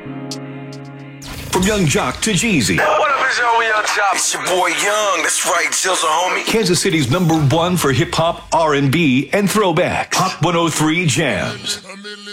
From Young Jock to Jeezy. What up, is y'all? Young Jock. It's your boy Young. That's right, Jizzle, homie. Kansas City's #1 for hip hop, R&B, and throwback. Hot 103 Jams.